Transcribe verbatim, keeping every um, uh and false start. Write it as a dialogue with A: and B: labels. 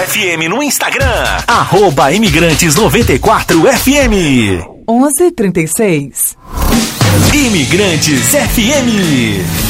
A: F M no Instagram. Arroba Imigrantes noventa e quatro F M.
B: onze e trinta e seis.
A: Imigrantes F M.